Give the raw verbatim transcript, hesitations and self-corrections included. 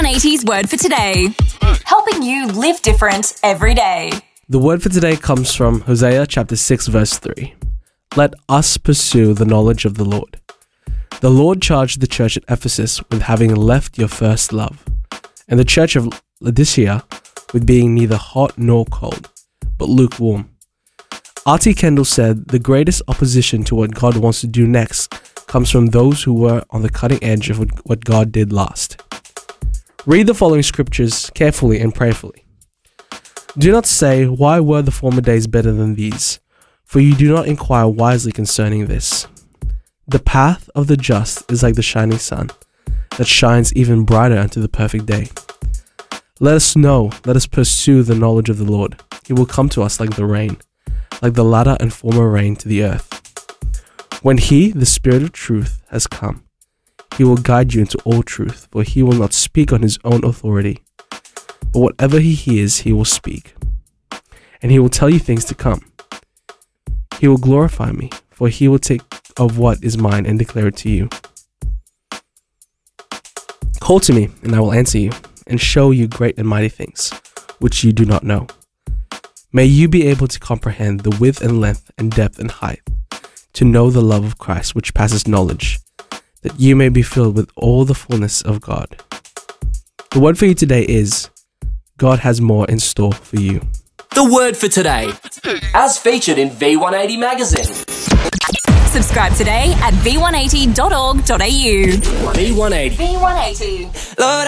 eighty's Word for Today, helping you live different every day. The word for today comes from Hosea chapter six verse three. Let us pursue the knowledge of the Lord. The Lord charged the church at Ephesus with having left your first love, and the church of Laodicea with being neither hot nor cold, but lukewarm. R T Kendall said the greatest opposition to what God wants to do next comes from those who were on the cutting edge of what God did last. Read the following scriptures carefully and prayerfully. Do not say, why were the former days better than these? For you do not inquire wisely concerning this. The path of the just is like the shining sun, that shines even brighter unto the perfect day. Let us know, let us pursue the knowledge of the Lord. He will come to us like the rain, like the latter and former rain to the earth. When he, the Spirit of truth, has come, he will guide you into all truth, for he will not speak on his own authority, but whatever he hears, he will speak, and he will tell you things to come. He will glorify me, for he will take of what is mine and declare it to you. Call to me, and I will answer you, and show you great and mighty things, which you do not know. May you be able to comprehend the width and length and depth and height, to know the love of Christ which passes knowledge, that you may be filled with all the fullness of God. The word for you today is, God has more in store for you. The word for today, as featured in V one eighty magazine. Subscribe today at v one eighty dot org dot a u. V one eighty. V one eighty. Lord,